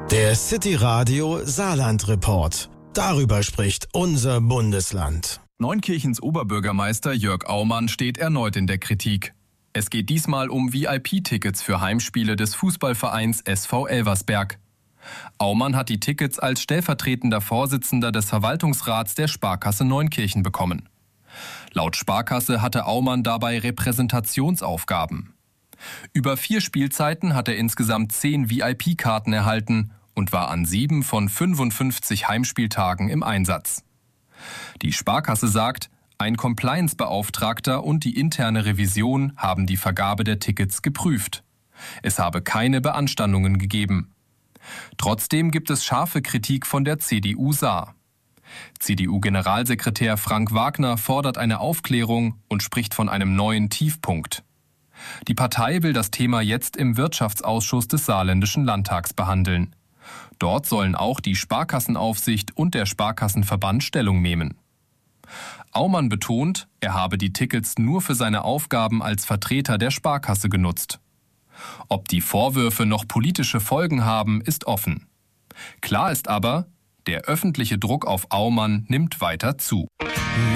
Der City Radio Saarland Report. Darüber spricht unser Bundesland. Neunkirchens Oberbürgermeister Jörg Aumann steht erneut in der Kritik. Es geht diesmal um VIP-Tickets für Heimspiele des Fußballvereins SV Elversberg. Aumann hat die Tickets als stellvertretender Vorsitzender des Verwaltungsrats der Sparkasse Neunkirchen bekommen. Laut Sparkasse hatte Aumann dabei Repräsentationsaufgaben. Über 4 Spielzeiten hat er insgesamt 10 VIP-Karten erhalten und war an 7 von 55 Heimspieltagen im Einsatz. Die Sparkasse sagt, ein Compliance-Beauftragter und die interne Revision haben die Vergabe der Tickets geprüft. Es habe keine Beanstandungen gegeben. Trotzdem gibt es scharfe Kritik von der CDU Saar. CDU-Generalsekretär Frank Wagner fordert eine Aufklärung und spricht von einem neuen Tiefpunkt. Die Partei will das Thema jetzt im Wirtschaftsausschuss des Saarländischen Landtags behandeln. Dort sollen auch die Sparkassenaufsicht und der Sparkassenverband Stellung nehmen. Aumann betont, er habe die Tickets nur für seine Aufgaben als Vertreter der Sparkasse genutzt. Ob die Vorwürfe noch politische Folgen haben, ist offen. Klar ist aber, der öffentliche Druck auf Aumann nimmt weiter zu.